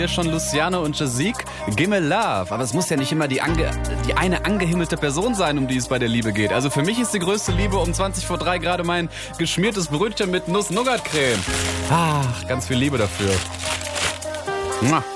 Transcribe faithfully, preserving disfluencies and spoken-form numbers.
hier schon Luciano und Jazik, Gimme Love. Aber es muss ja nicht immer die, ange, die eine angehimmelte Person sein, um die es bei der Liebe geht. Also für mich ist die größte Liebe um zwanzig vor drei gerade mein geschmiertes Brötchen mit Nuss-Nougat-Creme. Ach, ganz viel Liebe dafür. Mua.